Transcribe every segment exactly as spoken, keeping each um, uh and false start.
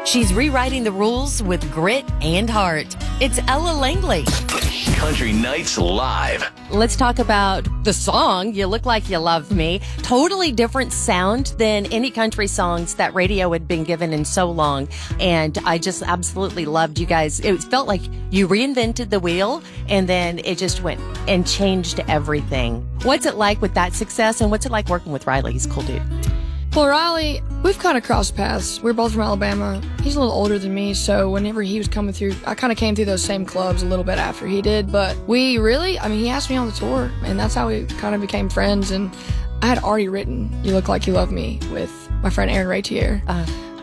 She's rewriting the rules with grit and heart. It's Ella Langley. Country Nights Live. Let's talk about the song, You Look Like You Love Me. Totally different sound than any country songs that radio had been given in so long. And I just absolutely loved you guys. It felt like you reinvented the wheel, and then it just went and changed everything. What's it like with that success, and what's it like working with Riley? He's a cool dude. Well, Riley, we've kind of crossed paths. We're both from Alabama. He's a little older than me, so whenever he was coming through, I kind of came through those same clubs a little bit after he did. But we really, I mean, he asked me on the tour, and that's how we kind of became friends. And I had already written You Look Like You Love Me with my friend Aaron Ratier. Uh,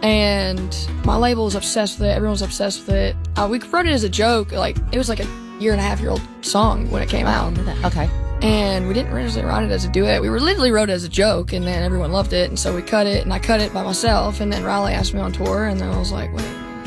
and my label was obsessed with it. Everyone was obsessed with it. Uh, we wrote it as a joke. Like, it was like a year and a half year old song when it came out. Okay. And we didn't originally write it as a duet. We were literally wrote it as a joke, and then everyone loved it, and so we cut it, and I cut it by myself, and then Riley asked me on tour, and then I was like, wait,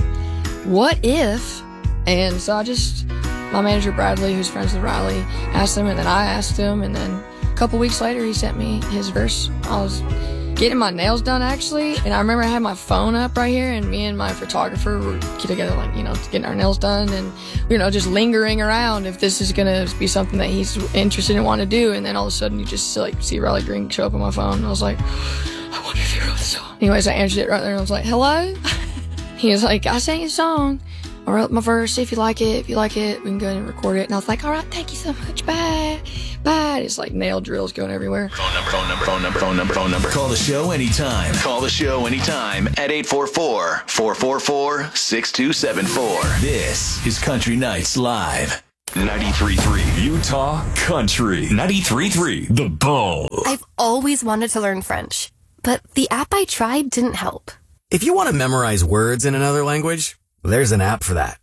what if? And so I just, my manager Bradley, who's friends with Riley, asked him, and then I asked him, and then a couple weeks later he sent me his verse. I was getting my nails done, actually, and I remember I had my phone up right here, and me and my photographer were together, like, you know, getting our nails done, and, you know, just lingering around if this is gonna be something that he's interested in wanting to do. And then all of a sudden you just like see Riley Green show up on my phone, and I was like, I wonder if you wrote the song. Anyways, I answered it right there, and I was like, hello? He was like, I sang a song. I wrote my verse. If you like it, if you like it, we can go ahead and record it. And I was like, all right, thank you so much. Bye. Bye. It's like nail drills going everywhere. Phone number, phone number, phone number, phone number, phone number. Call the show anytime. Call the show anytime at eight four four, four four four, six two seven four. This is Country Nights Live. ninety-three point three Utah Country. ninety-three point three The Bull. I've always wanted to learn French, but the app I tried didn't help. If you want to memorize words in another language, there's an app for that.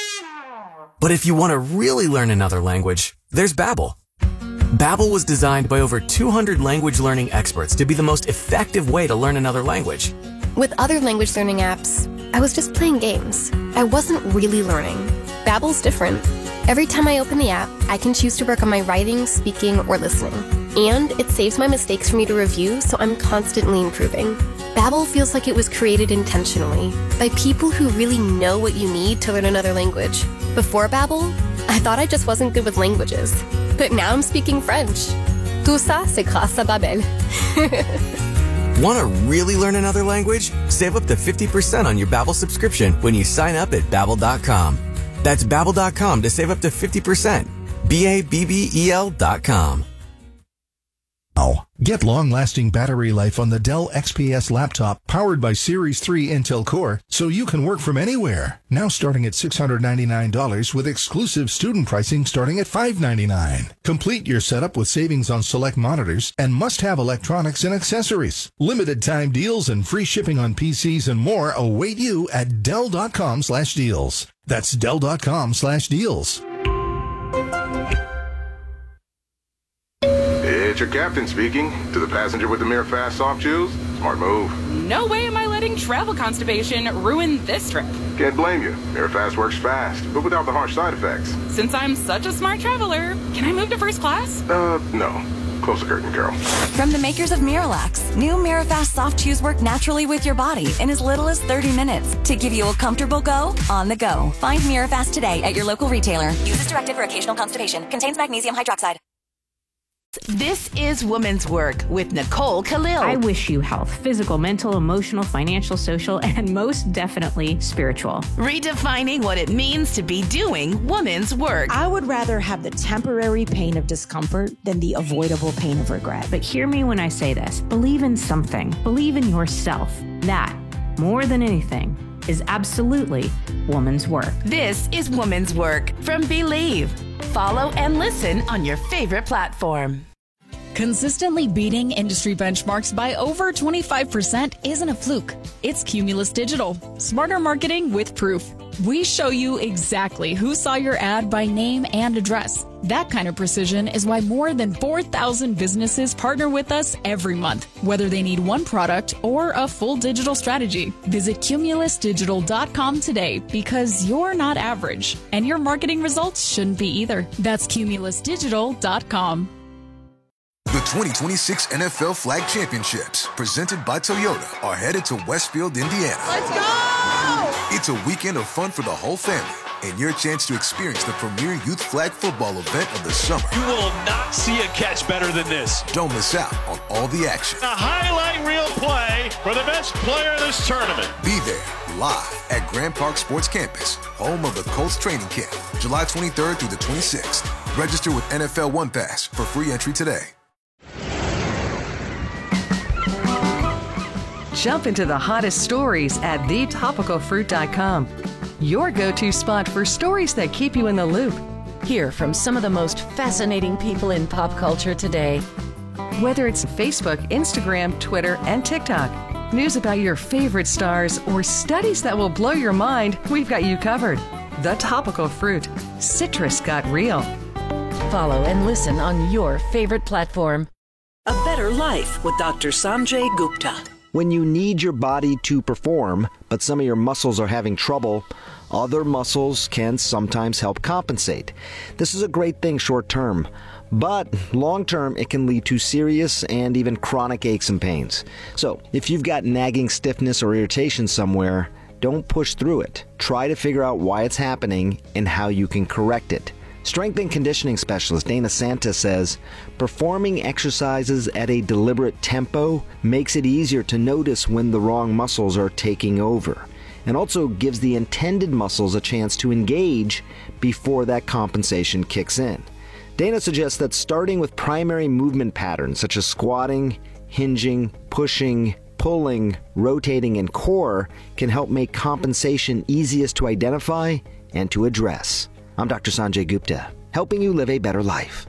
But if you want to really learn another language, there's Babbel. Babbel was designed by over two hundred language learning experts to be the most effective way to learn another language. With other language learning apps, I was just playing games. I wasn't really learning. Babbel's different. Every time I open the app, I can choose to work on my writing, speaking, or listening. And it saves my mistakes for me to review, so I'm constantly improving. Babbel feels like it was created intentionally by people who really know what you need to learn another language. Before Babbel, I thought I just wasn't good with languages. But now I'm speaking French. Tout ça, c'est grâce à Babbel. Want to really learn another language? Save up to fifty percent on your Babbel subscription when you sign up at Babbel dot com. That's Babbel dot com to save up to fifty percent. B A B B E L dot com. Get long-lasting battery life on the Dell X P S laptop powered by Series three Intel Core so you can work from anywhere. Now starting at six hundred ninety-nine dollars with exclusive student pricing starting at five hundred ninety-nine dollars. Complete your setup with savings on select monitors and must-have electronics and accessories. Limited time deals and free shipping on P Cs and more await you at Dell dot com slash deals. That's Dell dot com slash deals. It's your captain speaking. To the passenger with the Mirror Fast soft shoes, smart move. No way am I letting travel constipation ruin this trip. Can't blame you. Mirror Fast works fast, but without the harsh side effects. Since I'm such a smart traveler, can I move to first class? Uh, no. Close the curtain, Carol. From the makers of Miralax, new Mirafast soft chews work naturally with your body in as little as thirty minutes to give you a comfortable go on the go. Find Mirafast today at your local retailer. Use as directed for occasional constipation. Contains magnesium hydroxide. This is Woman's Work with Nicole Khalil. I wish you health, physical, mental, emotional, financial, social, and most definitely spiritual. Redefining what it means to be doing woman's work. I would rather have the temporary pain of discomfort than the avoidable pain of regret. But hear me when I say this. Believe in something. Believe in yourself. That, more than anything, is absolutely woman's work. This is Woman's Work from Believe. Follow and listen on your favorite platform. Consistently beating industry benchmarks by over twenty-five percent isn't a fluke. It's Cumulus Digital. Smarter marketing with proof. We show you exactly who saw your ad by name and address. That kind of precision is why more than four thousand businesses partner with us every month, whether they need one product or a full digital strategy. Visit Cumulus Digital dot com today because you're not average, and your marketing results shouldn't be either. That's Cumulus Digital dot com. The The twenty twenty-six N F L Flag Championships, presented by Toyota, are headed to Westfield, Indiana. Let's go! It's a weekend of fun for the whole family, and your chance to experience the premier youth flag football event of the summer. You will not see a catch better than this. Don't miss out on all the action. A highlight reel play for the best player of this tournament. Be there, live at Grand Park Sports Campus, home of the Colts training camp, July twenty-third through the twenty-sixth. Register with N F L One Pass for free entry today. Jump into the hottest stories at the topical fruit dot com. Your go-to spot for stories that keep you in the loop. Hear from some of the most fascinating people in pop culture today. Whether it's Facebook, Instagram, Twitter, and TikTok, news about your favorite stars, or studies that will blow your mind, we've got you covered. The Topical Fruit. Citrus got real. Follow and listen on your favorite platform. A Better Life with Doctor Sanjay Gupta. When you need your body to perform, but some of your muscles are having trouble, other muscles can sometimes help compensate. This is a great thing short term, but long term it can lead to serious and even chronic aches and pains. So if you've got nagging stiffness or irritation somewhere, don't push through it. Try to figure out why it's happening and how you can correct it. Strength and conditioning specialist Dana Santa says, performing exercises at a deliberate tempo makes it easier to notice when the wrong muscles are taking over, and also gives the intended muscles a chance to engage before that compensation kicks in. Dana suggests that starting with primary movement patterns such as squatting, hinging, pushing, pulling, rotating, and core can help make compensation easiest to identify and to address. I'm Doctor Sanjay Gupta, helping you live a better life.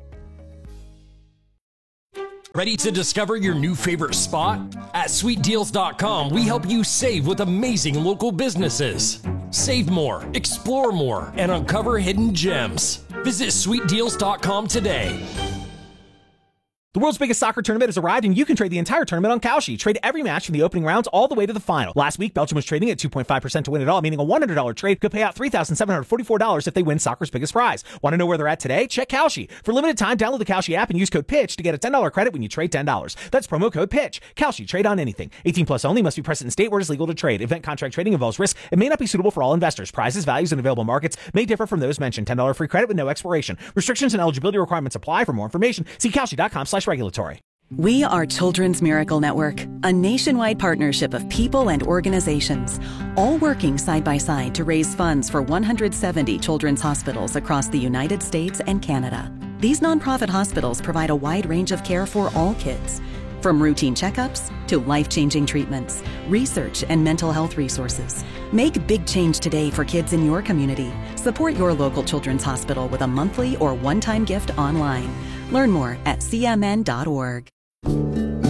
Ready to discover your new favorite spot? At sweet deals dot com, we help you save with amazing local businesses. Save more, explore more, and uncover hidden gems. Visit sweet deals dot com today. The world's biggest soccer tournament has arrived, and you can trade the entire tournament on Kalshi. Trade every match from the opening rounds all the way to the final. Last week, Belgium was trading at two point five percent to win it all, meaning a one hundred dollars trade could pay out three thousand seven hundred forty-four dollars if they win soccer's biggest prize. Want to know where they're at today? Check Kalshi. For limited time, download the Kalshi app and use code PITCH to get a ten dollars credit when you trade ten dollars. That's promo code PITCH. Kalshi. Trade on anything. eighteen plus only. Must be present in state where it is legal to trade. Event contract trading involves risk. It may not be suitable for all investors. Prizes, values, and available markets may differ from those mentioned. ten dollars free credit with no expiration. Restrictions and eligibility requirements apply. For more information, see Kalshi dot com slash regulatory. We are Children's Miracle Network, a nationwide partnership of people and organizations, all working side by side to raise funds for one hundred seventy children's hospitals across the United States and Canada. These nonprofit hospitals provide a wide range of care for all kids, from routine checkups to life-changing treatments, research, and mental health resources. Make big change today for kids in your community. Support your local children's hospital with a monthly or one-time gift online. Learn more at c m n dot org.